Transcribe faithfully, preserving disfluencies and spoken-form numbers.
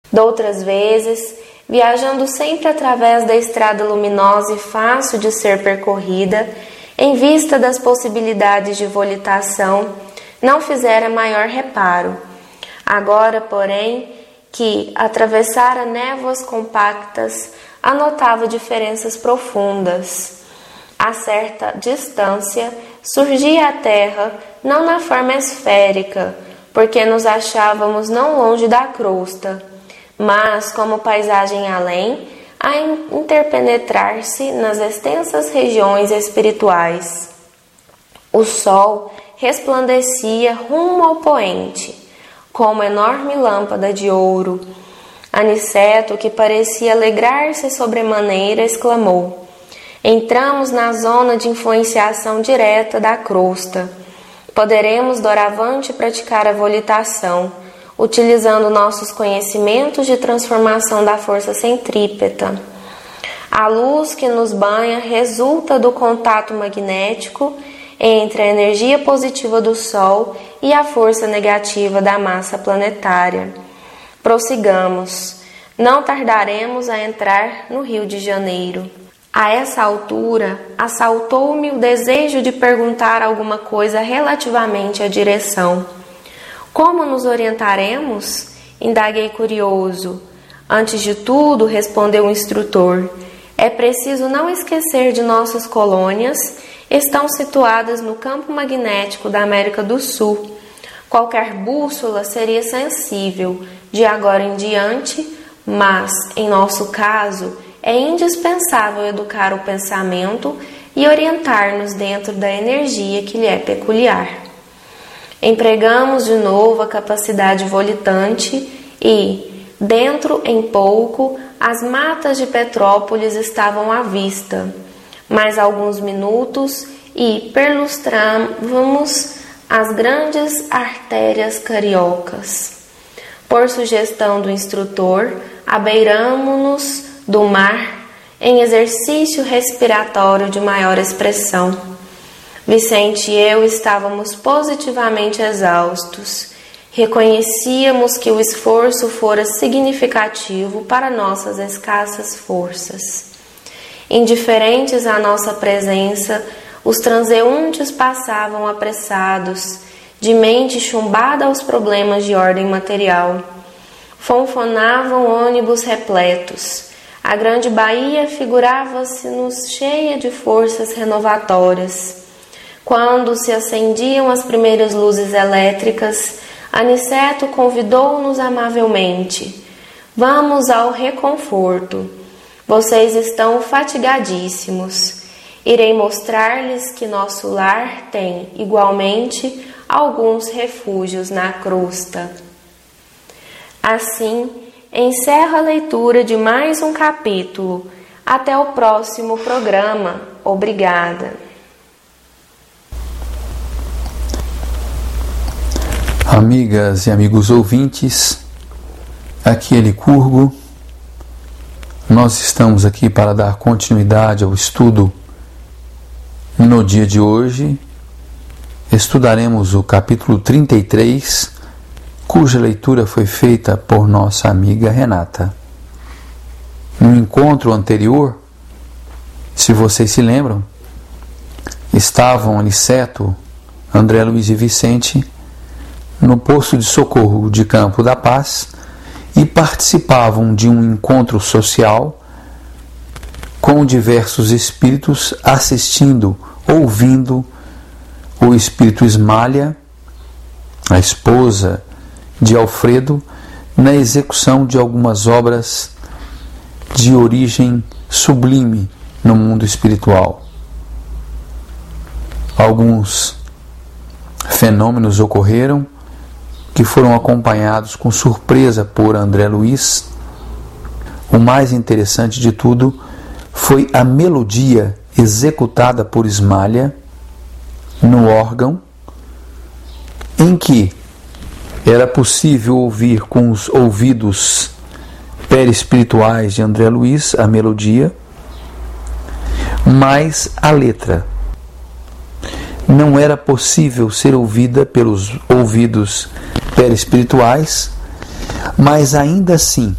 Doutras vezes, viajando sempre através da estrada luminosa e fácil de ser percorrida, em vista das possibilidades de volitação, não fizera maior reparo. Agora, porém, que atravessara névoas compactas, anotava diferenças profundas. A certa distância, surgia a Terra não na forma esférica, porque nos achávamos não longe da crosta, mas como paisagem além, a interpenetrar-se nas extensas regiões espirituais. O sol resplandecia rumo ao poente, como enorme lâmpada de ouro. Aniceto, que parecia alegrar-se sobremaneira, exclamou: entramos na zona de influenciação direta da crosta. Poderemos doravante praticar a volitação, utilizando nossos conhecimentos de transformação da força centrípeta. A luz que nos banha resulta do contato magnético entre a energia positiva do Sol e a força negativa da massa planetária. Prossigamos. Não tardaremos a entrar no Rio de Janeiro. A essa altura, assaltou-me o desejo de perguntar alguma coisa relativamente à direção. Como nos orientaremos? Indaguei curioso. Antes de tudo, respondeu o instrutor, é preciso não esquecer de nossas colônias, estão situadas no campo magnético da América do Sul. Qualquer bússola seria sensível de agora em diante, mas, em nosso caso, é indispensável educar o pensamento e orientar-nos dentro da energia que lhe é peculiar. Empregamos de novo a capacidade volitante e, dentro em pouco, as matas de Petrópolis estavam à vista. Mais alguns minutos e perlustrávamos as grandes artérias cariocas. Por sugestão do instrutor, abeiramo-nos do mar em exercício respiratório de maior expressão. Vicente e eu estávamos positivamente exaustos. Reconhecíamos que o esforço fora significativo para nossas escassas forças. Indiferentes à nossa presença, os transeuntes passavam apressados, de mente chumbada aos problemas de ordem material. Fonfonavam ônibus repletos. A grande Bahia figurava-se-nos cheia de forças renovatórias. Quando se acendiam as primeiras luzes elétricas, Aniceto convidou-nos amavelmente. Vamos ao reconforto. Vocês estão fatigadíssimos. Irei mostrar-lhes que nosso lar tem, igualmente, alguns refúgios na crosta. Assim, encerro a leitura de mais um capítulo. Até o próximo programa. Obrigada. Amigas e amigos ouvintes, aqui é Licurgo. Nós estamos aqui para dar continuidade ao estudo. No dia de hoje, estudaremos o capítulo trinta e três, cuja leitura foi feita por nossa amiga Renata. No encontro anterior, se vocês se lembram, estavam Aniceto, André Luiz e Vicente no posto de socorro de Campo da Paz e participavam de um encontro social com diversos espíritos assistindo, ouvindo o espírito Ismália, a esposa de Alfredo, na execução de algumas obras de origem sublime no mundo espiritual. Alguns fenômenos ocorreram que foram acompanhados com surpresa por André Luiz. O mais interessante de tudo foi a melodia executada por Ismália no órgão, em que era possível ouvir com os ouvidos perispirituais de André Luiz a melodia, mas a letra não era possível ser ouvida pelos ouvidos perispirituais, mas ainda assim